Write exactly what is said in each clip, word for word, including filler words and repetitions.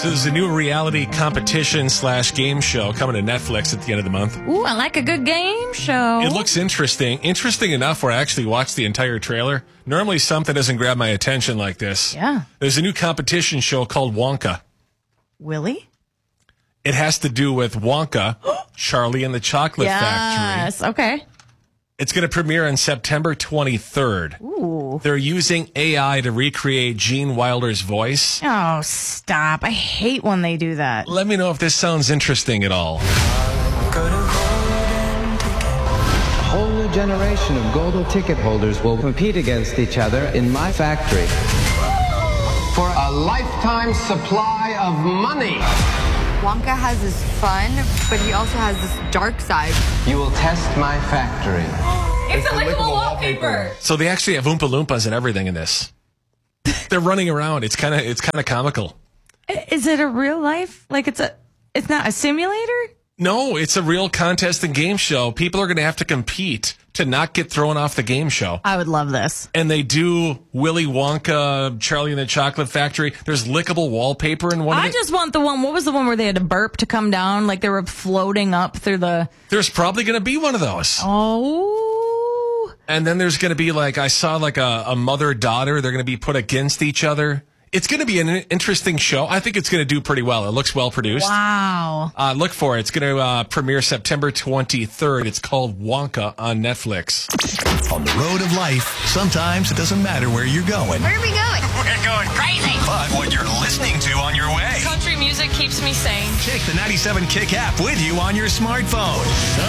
So there's a new reality competition slash game show coming to Netflix at the end of the month. Ooh, I like a good game show. It looks interesting. Interesting enough where I actually watched the entire trailer. Normally something doesn't grab my attention like this. Yeah. There's a new competition show called Wonka. Willie? It has to do with Wonka, Charlie and the Chocolate yes. Factory. Yes, okay. It's going to premiere on September twenty-third. Ooh. They're using A I to recreate Gene Wilder's voice. Oh, stop. I hate when they do that. Let me know if this sounds interesting at all. A whole new generation of golden ticket holders will compete against each other in my factory for a lifetime supply of money. Wonka has this fun, but he also has this dark side. You will test my factory. It's, it's a lickable wallpaper. wallpaper. So they actually have Oompa Loompas and everything in this. They're running around. It's kind of it's kind of comical. Is it a real life? Like it's a it's not a simulator? No, it's a real contest and game show. People are going to have to compete to not get thrown off the game show. I would love this. And they do Willy Wonka, Charlie and the Chocolate Factory. There's lickable wallpaper in one of I it. just want the one, what was the one where they had to burp to come down? Like they were floating up through the... There's probably going to be one of those. Oh. And then there's going to be like, I saw like a, a mother-daughter. They're going to be put against each other. It's going to be an interesting show. I think it's going to do pretty well. It looks well produced. Wow. Uh, look for it. It's going to uh, premiere September twenty-third. It's called Wonka on Netflix. On the road of life, sometimes it doesn't matter where you're going. Where are we going? We're going crazy. But what you're listening to on your way. Country music keeps me sane. Take the ninety-seven Kick app with you on your smartphone.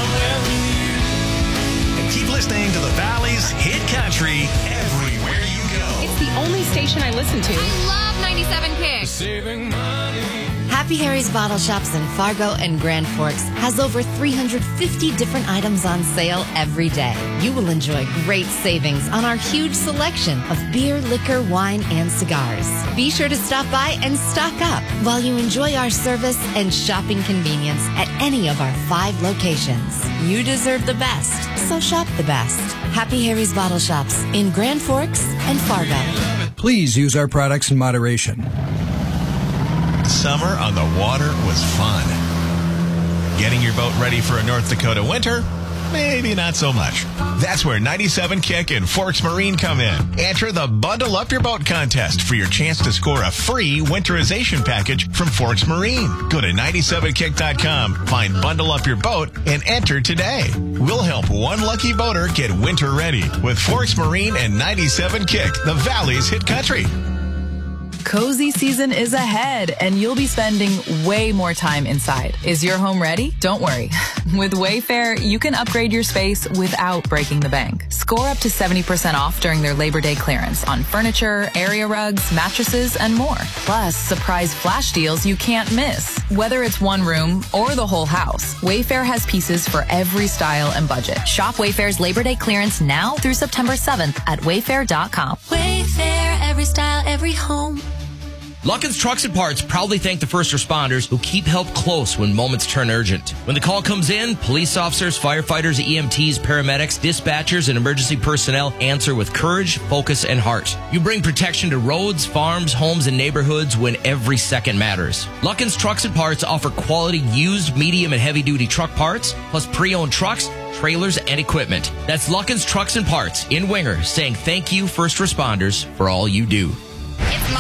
And keep listening to the Valley's Hit Country everywhere you go. It's the only station I listen to. I love ninety-seven Kick. Saving money. Happy Harry's Bottle Shops in Fargo and Grand Forks has over three hundred fifty different items on sale every day. You will enjoy great savings on our huge selection of beer, liquor, wine, and cigars. Be sure to stop by and stock up while you enjoy our service and shopping convenience at any of our five locations. You deserve the best, so shop the best. Happy Harry's Bottle Shops in Grand Forks and Fargo. Please use our products in moderation. Summer on the water was fun. Getting your boat ready for a North Dakota winter? Maybe not so much. That's where ninety-seven Kick and Forks Marine come in. Enter the Bundle Up Your Boat contest for your chance to score a free winterization package from Forks Marine. Go to ninety-seven kick dot com, find Bundle Up Your Boat, and enter today. We'll help one lucky boater get winter ready with Forks Marine and ninety-seven Kick, the Valley's Hit Country. Cozy season is ahead, and you'll be spending way more time inside. Is your home ready? Don't worry. With Wayfair, you can upgrade your space without breaking the bank. Score up to seventy percent off during their Labor Day clearance on furniture, area rugs, mattresses, and more. Plus, surprise flash deals you can't miss. Whether it's one room or the whole house, Wayfair has pieces for every style and budget. Shop Wayfair's Labor Day clearance now through September seventh at wayfair dot com. Wayfair, every style, every home. Luckin's Trucks and Parts proudly thank the first responders who keep help close when moments turn urgent. When the call comes in, police officers, firefighters, E M Ts, paramedics, dispatchers, and emergency personnel answer with courage, focus, and heart. You bring protection to roads, farms, homes, and neighborhoods when every second matters. Luckin's Trucks and Parts offer quality used, medium, and heavy-duty truck parts, plus pre-owned trucks, trailers, and equipment. That's Luckin's Trucks and Parts in Winger saying thank you, first responders, for all you do. It's my